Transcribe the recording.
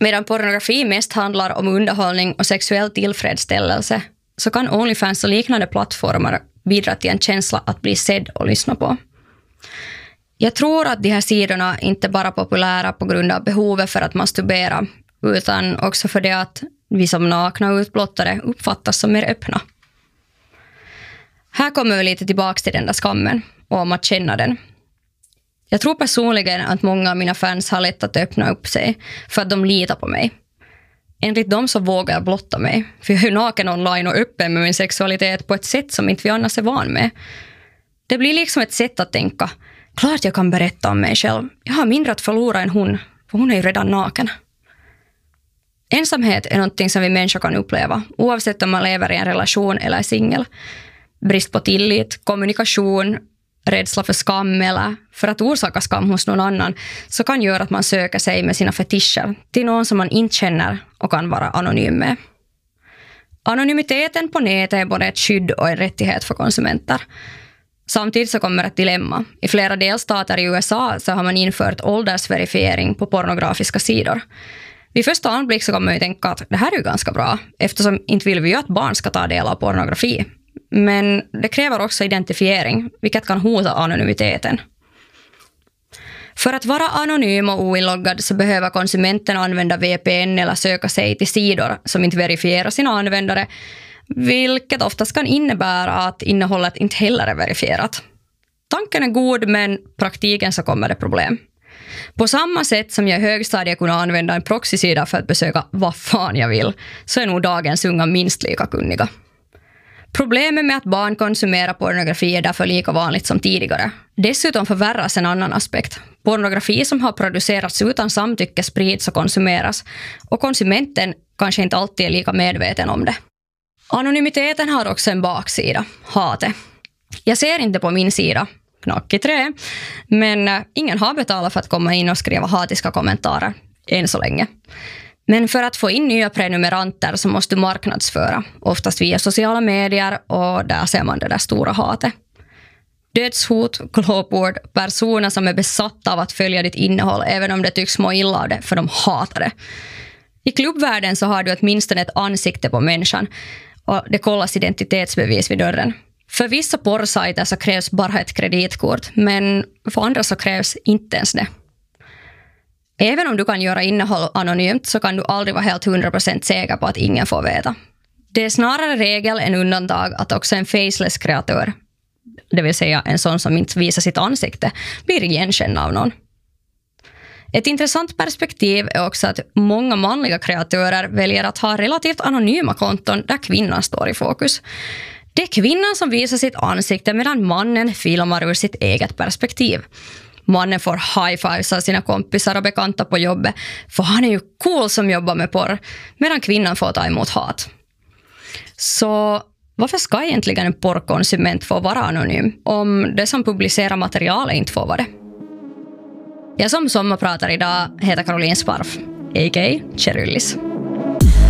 Medan pornografi mest handlar om underhållning och sexuell tillfredsställelse så kan OnlyFans och liknande plattformar bidra till en känsla att bli sedd och lyssna på. Jag tror att de här sidorna inte bara är populära på grund av behovet för att masturbera, utan också för det att vi som nakna och utblottade uppfattas som mer öppna. Här kommer vi lite tillbaka till den där skammen och om att känna den. Jag tror personligen att många av mina fans har lätt att öppna upp sig för att de litar på mig. Enligt dem så vågar jag blotta mig, för jag är naken online och öppen med min sexualitet på ett sätt som inte vi annars är van med. Det blir liksom ett sätt att tänka, klart jag kan berätta om mig själv. Jag har mindre att förlora än hon, för hon är ju redan naken. Ensamhet är någonting som vi människor kan uppleva, oavsett om man lever i en relation eller är singel. Brist på tillit, kommunikation, rädsla för skam eller för att orsaka skam hos någon annan så kan göra att man söker sig med sina fetischer till någon som man inte känner och kan vara anonym med. Anonymiteten på nätet är både ett skydd och en rättighet för konsumenter. Samtidigt så kommer ett dilemma. I flera delstater i USA så har man infört åldersverifiering på pornografiska sidor. Vid första anblick så kommer man ju tänka att det här är ju ganska bra, eftersom inte vill vi ju att barn ska ta del av pornografi. Men det kräver också identifiering, vilket kan hota anonymiteten. För att vara anonym och oinloggad så behöver konsumenten använda VPN eller söka sig till sidor som inte verifierar sina användare, vilket oftast kan innebära att innehållet inte heller är verifierat. Tanken är god, men praktiken så kommer det problem. På samma sätt som jag i högstadiet kunde använda en proxysida för att besöka vad fan jag vill, så är nog dagens unga minst lika kunniga. Problemet med att barn konsumerar pornografi är därför lika vanligt som tidigare. Dessutom förvärras en annan aspekt. Pornografi som har producerats utan samtycke sprids och konsumeras, och konsumenten kanske inte alltid är lika medveten om det. Anonymiteten har också en baksida, hatet. Jag ser inte på min sida, knack i trä, men ingen har betalat för att komma in och skriva hatiska kommentarer, än så länge. Men för att få in nya prenumeranter så måste du marknadsföra, oftast via sociala medier, och där ser man det där stora hatet. Dödshot, glåpord, personer som är besatta av att följa ditt innehåll även om det tycks må illa av det, för de hatar det. I klubbvärlden så har du åtminstone ett ansikte på människan och det kollas identitetsbevis vid dörren. För vissa porrsajter så krävs bara ett kreditkort, men för andra så krävs inte ens det. Även om du kan göra innehåll anonymt så kan du aldrig vara helt 100% säker på att ingen får veta. Det är snarare regel än undantag att också en faceless kreatör, det vill säga en sån som inte visar sitt ansikte, blir igenkänd av någon. Ett intressant perspektiv är också att många manliga kreatörer väljer att ha relativt anonyma konton där kvinnan står i fokus. Det är kvinnan som visar sitt ansikte medan mannen filmar ur sitt eget perspektiv. Mannen får high-fives av sina kompisar och bekanta på jobbet, för han är ju cool som jobbar med porr, medan kvinnan får ta emot hat. Så varför ska egentligen en porrkonsument få vara anonym om det som publicerar material inte får vara det? Jag som sommarpratar idag heter Caroline Sparf, a.k.a. Cheryllis.